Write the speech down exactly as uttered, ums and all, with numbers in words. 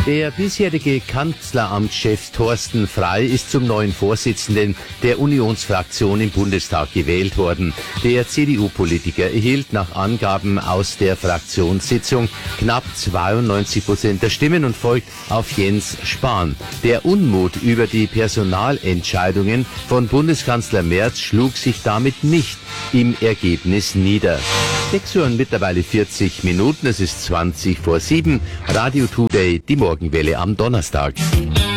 Der bisherige Kanzleramtschef Thorsten Frey ist zum neuen Vorsitzenden der Unionsfraktion im Bundestag gewählt worden. Der C D U-Politiker erhielt nach Angaben aus der Fraktionssitzung knapp zweiundneunzig Prozent der Stimmen und folgt auf Jens Spahn. Der Unmut über die Personalentscheidungen von Bundeskanzler Merz schlug sich damit nicht im Ergebnis nieder. sechs Uhr und mittlerweile vierzig Minuten, es ist zwanzig vor sieben. Radio Today, die Morgenwelle am Donnerstag.